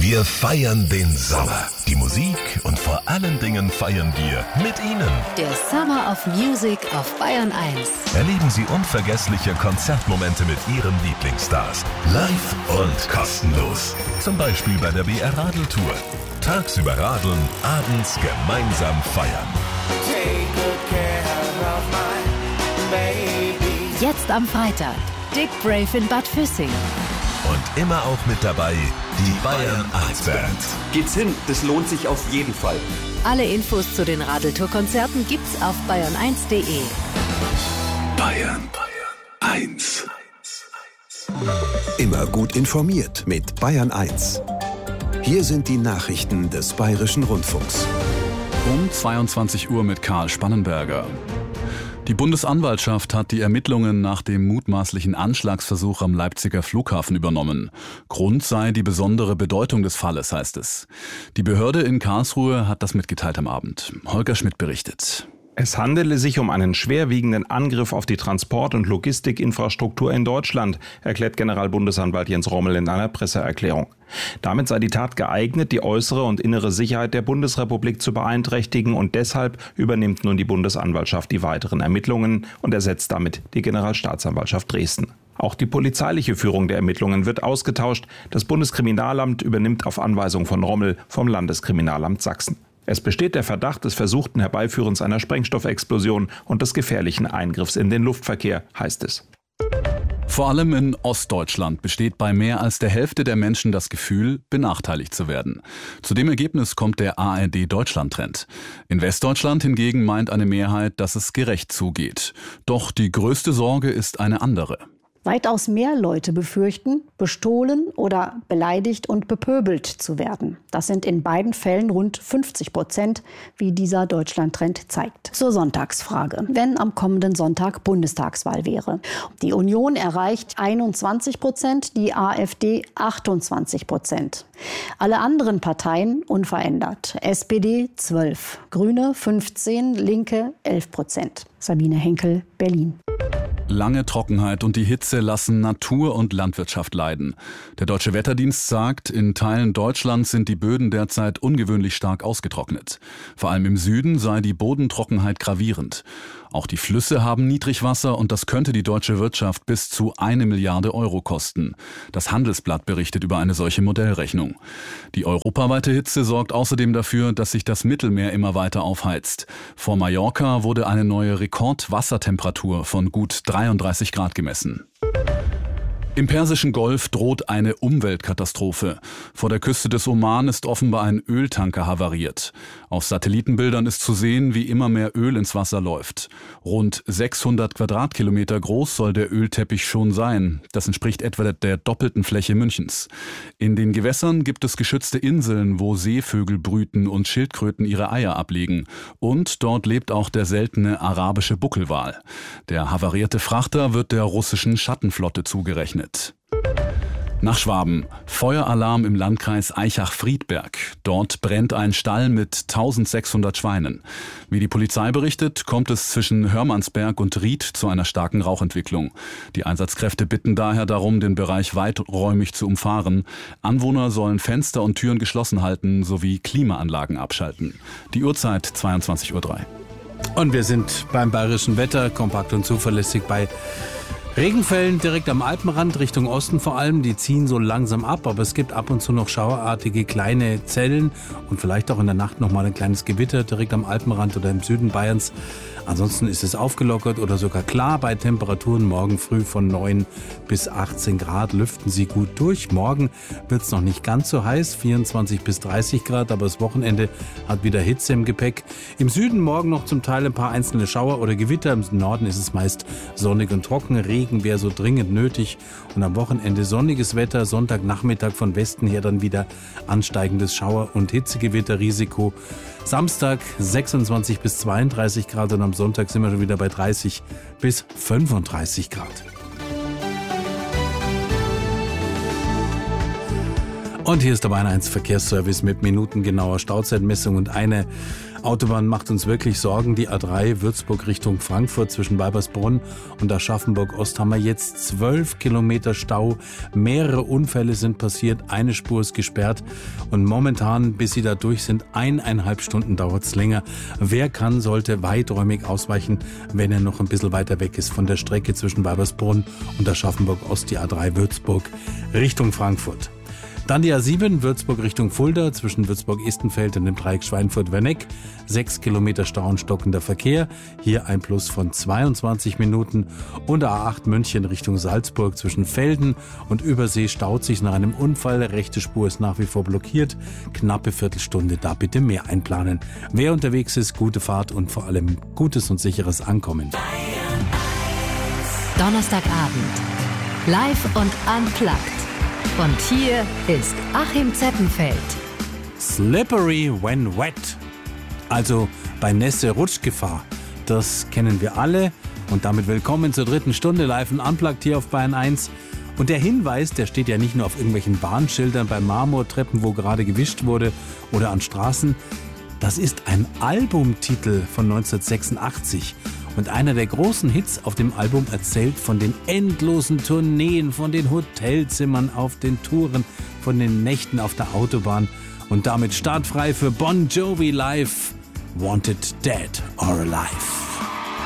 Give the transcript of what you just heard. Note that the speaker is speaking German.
Wir feiern den Sommer, die Musik und vor allen Dingen feiern wir mit Ihnen. Der Summer of Music auf Bayern 1. Erleben Sie unvergessliche Konzertmomente mit Ihren Lieblingsstars. Live und kostenlos. Zum Beispiel bei der BR Radeltour. Tagsüber radeln, abends gemeinsam feiern. Jetzt am Freitag. Dick Brave in Bad Füssing. Und immer auch mit dabei die Bayern 1 Band. Geht's hin, das lohnt sich auf jeden Fall. Alle Infos zu den Radeltour-Konzerten gibt's auf bayern1.de. Bayern 1. Immer gut informiert mit Bayern 1. Hier sind die Nachrichten des Bayerischen Rundfunks. Um 22 Uhr mit Karl Spannenberger. Die Bundesanwaltschaft hat die Ermittlungen nach dem mutmaßlichen Anschlagsversuch am Leipziger Flughafen übernommen. Grund sei die besondere Bedeutung des Falles, heißt es. Die Behörde in Karlsruhe hat das mitgeteilt am Abend. Holger Schmidt berichtet. Es handele sich um einen schwerwiegenden Angriff auf die Transport- und Logistikinfrastruktur in Deutschland, erklärt Generalbundesanwalt Jens Rommel in einer Presseerklärung. Damit sei die Tat geeignet, die äußere und innere Sicherheit der Bundesrepublik zu beeinträchtigen, und deshalb übernimmt nun die Bundesanwaltschaft die weiteren Ermittlungen und ersetzt damit die Generalstaatsanwaltschaft Dresden. Auch die polizeiliche Führung der Ermittlungen wird ausgetauscht. Das Bundeskriminalamt übernimmt auf Anweisung von Rommel vom Landeskriminalamt Sachsen. Es besteht der Verdacht des versuchten Herbeiführens einer Sprengstoffexplosion und des gefährlichen Eingriffs in den Luftverkehr, heißt es. Vor allem in Ostdeutschland besteht bei mehr als der Hälfte der Menschen das Gefühl, benachteiligt zu werden. Zu dem Ergebnis kommt der ARD-Deutschland-Trend. In Westdeutschland hingegen meint eine Mehrheit, dass es gerecht zugeht. Doch die größte Sorge ist eine andere. Weitaus mehr Leute befürchten, bestohlen oder beleidigt und bepöbelt zu werden. Das sind in beiden Fällen rund 50%, wie dieser Deutschland-Trend zeigt. Zur Sonntagsfrage. Wenn am kommenden Sonntag Bundestagswahl wäre. Die Union erreicht 21%, die AfD 28%. Alle anderen Parteien unverändert. SPD 12%, Grüne 15%, Linke 11%. Sabine Henkel, Berlin. Lange Trockenheit und die Hitze lassen Natur und Landwirtschaft leiden. Der Deutsche Wetterdienst sagt, in Teilen Deutschlands sind die Böden derzeit ungewöhnlich stark ausgetrocknet. Vor allem im Süden sei die Bodentrockenheit gravierend. Auch die Flüsse haben Niedrigwasser und das könnte die deutsche Wirtschaft bis zu 1 Milliarde Euro kosten. Das Handelsblatt berichtet über eine solche Modellrechnung. Die europaweite Hitze sorgt außerdem dafür, dass sich das Mittelmeer immer weiter aufheizt. Vor Mallorca wurde eine neue Rekordwassertemperatur von gut 33 Grad gemessen. Im Persischen Golf droht eine Umweltkatastrophe. Vor der Küste des Oman ist offenbar ein Öltanker havariert. Auf Satellitenbildern ist zu sehen, wie immer mehr Öl ins Wasser läuft. Rund 600 Quadratkilometer groß soll der Ölteppich schon sein. Das entspricht etwa der doppelten Fläche Münchens. In den Gewässern gibt es geschützte Inseln, wo Seevögel brüten und Schildkröten ihre Eier ablegen. Und dort lebt auch der seltene arabische Buckelwal. Der havarierte Frachter wird der russischen Schattenflotte zugerechnet. Nach Schwaben. Feueralarm im Landkreis Aichach-Friedberg. Dort brennt ein Stall mit 1600 Schweinen. Wie die Polizei berichtet, kommt es zwischen Hörmannsberg und Ried zu einer starken Rauchentwicklung. Die Einsatzkräfte bitten daher darum, den Bereich weiträumig zu umfahren. Anwohner sollen Fenster und Türen geschlossen halten sowie Klimaanlagen abschalten. Die Uhrzeit 22:03 Uhr. Und wir sind beim bayerischen Wetter, kompakt und zuverlässig bei Regenfällen direkt am Alpenrand, Richtung Osten vor allem. Die ziehen so langsam ab, aber es gibt ab und zu noch schauerartige kleine Zellen und vielleicht auch in der Nacht nochmal ein kleines Gewitter direkt am Alpenrand oder im Süden Bayerns. Ansonsten ist es aufgelockert oder sogar klar bei Temperaturen morgen früh von 9 bis 18 Grad. Lüften Sie gut durch. Morgen wird es noch nicht ganz so heiß, 24 bis 30 Grad, aber das Wochenende hat wieder Hitze im Gepäck. Im Süden morgen noch zum Teil ein paar einzelne Schauer oder Gewitter. Im Norden ist es meist sonnig und trocken. Regen wäre so dringend nötig. Und am Wochenende sonniges Wetter. Sonntagnachmittag von Westen her dann wieder ansteigendes Schauer- und Hitzegewitterrisiko. Samstag 26 bis 32 Grad und am Sonntag sind wir schon wieder bei 30 bis 35 Grad. Und hier ist der Bayern 1 Verkehrsservice mit minutengenauer Stauzeitmessung. Und eine Autobahn macht uns wirklich Sorgen. Die A3 Würzburg Richtung Frankfurt zwischen Weibersbrunn und Aschaffenburg-Ost haben wir jetzt 12 Kilometer Stau. Mehrere Unfälle sind passiert, eine Spur ist gesperrt. Und momentan, bis sie da durch sind, 1,5 Stunden dauert es länger. Wer kann, sollte weiträumig ausweichen, wenn er noch ein bisschen weiter weg ist von der Strecke zwischen Weibersbrunn und Aschaffenburg-Ost, die A3 Würzburg Richtung Frankfurt. Dann die A7 Würzburg Richtung Fulda zwischen Würzburg-Estenfeld und dem Dreieck Schweinfurt-Werneck. 6 Kilometer Stau und stockender Verkehr. Hier ein Plus von 22 Minuten. Und A8 München Richtung Salzburg zwischen Velden und Übersee staut sich nach einem Unfall. Rechte Spur ist nach wie vor blockiert. Knappe Viertelstunde, da bitte mehr einplanen. Wer unterwegs ist, gute Fahrt und vor allem gutes und sicheres Ankommen. Donnerstagabend. Live und unplugged. Und hier ist Achim Zeppenfeld. Slippery when wet. Also bei Nässe Rutschgefahr. Das kennen wir alle. Und damit willkommen zur 3. Stunde Live und Unplugged hier auf Bayern 1. Und der Hinweis, der steht ja nicht nur auf irgendwelchen Bahnschildern bei Marmortreppen, wo gerade gewischt wurde, oder an Straßen. Das ist ein Albumtitel von 1986. Und einer der großen Hits auf dem Album erzählt von den endlosen Tourneen, von den Hotelzimmern auf den Touren, von den Nächten auf der Autobahn. Und damit startfrei für Bon Jovi live. Wanted Dead or Alive.